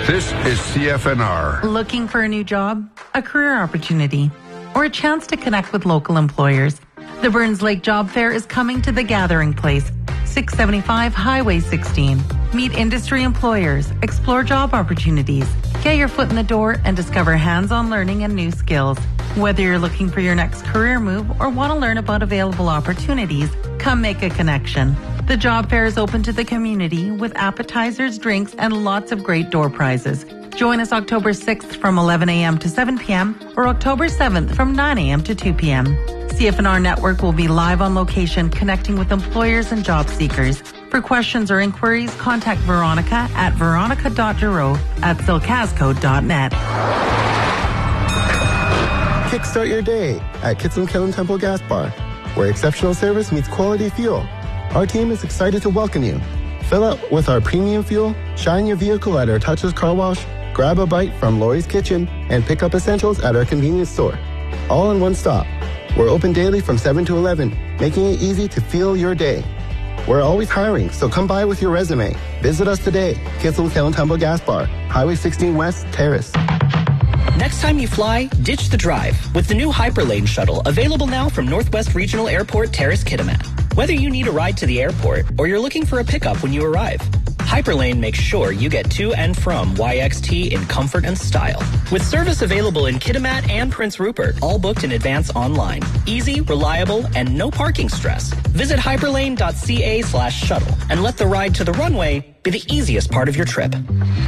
This is CFNR. Looking for a new job, a career opportunity, or a chance to connect with local employers? The Burns Lake Job Fair is coming to the Gathering Place, 675 Highway 16. Meet industry employers, explore job opportunities, get your foot in the door, and discover hands-on learning and new skills. Whether you're looking for your next career move or want to learn about available opportunities, come make a connection. The job fair is open to the community with appetizers, drinks, and lots of great door prizes. Join us October 6th from 11 a.m. to 7 p.m. or October 7th from 9 a.m. to 2 p.m. CFNR Network will be live on location connecting with employers and job seekers. For questions or inquiries, contact Veronica at veronica.giroux@silcasco.net. Kickstart your day at Kitson Kiln Temple Gas Bar, where exceptional service meets quality fuel. Our team is excited to welcome you. Fill up with our premium fuel, shine your vehicle at our touchless car wash, grab a bite from Lori's Kitchen, and pick up essentials at our convenience store. All in one stop. We're open daily from 7 to 11, making it easy to fuel your day. We're always hiring, so come by with your resume. Visit us today, Kitson Kiln Temple Gas Bar, Highway 16 West, Terrace. Next time you fly, ditch the drive with the new Hyperlane shuttle, available now from Northwest Regional Airport, Terrace Kitimat. Whether you need a ride to the airport or you're looking for a pickup when you arrive, Hyperlane makes sure you get to and from YXT in comfort and style. With service available in Kitimat and Prince Rupert, all booked in advance online. Easy, reliable, and no parking stress. Visit hyperlane.ca/shuttle and let the ride to the runway be the easiest part of your trip.